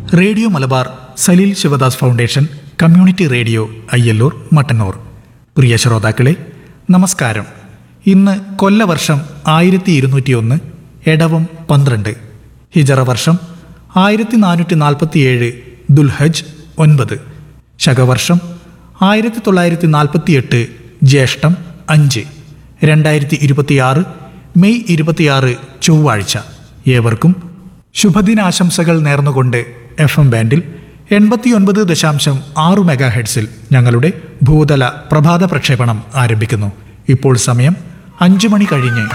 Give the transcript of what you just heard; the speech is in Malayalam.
Radio Malabar Saleel Sivadas foundation community radio Ayyallur Mattannur. പ്രിയ ശ്രോതാക്കളെ നമസ്കാരം. ഇന്ന് കൊല്ലവർഷം 1201 എടവം 12, ഹിജറ വർഷം 1447 ദുൽഹജ് 9, ശകവർഷം 1948 ജ്യേഷ്ഠം 5, 2026 മെയ് 26 ചൊവ്വാഴ്ച. ഏവർക്കും ശുഭദിനാശംസകൾ നേർന്നുകൊണ്ട് FM ബാൻഡിൽ 89.6 മെഗാഹെഡ്സിൽ ഞങ്ങളുടെ ഭൂതല പ്രഭാത പ്രക്ഷേപണം ആരംഭിക്കുന്നു. ഇപ്പോൾ സമയം 5 മണി കഴിഞ്ഞ്